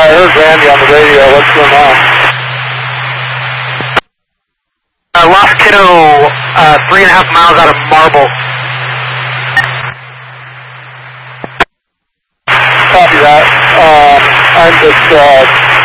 I heard Randy on the radio. What's going on? Lost Kiddo, 3.5 miles out of Marble. Copy that. I'm just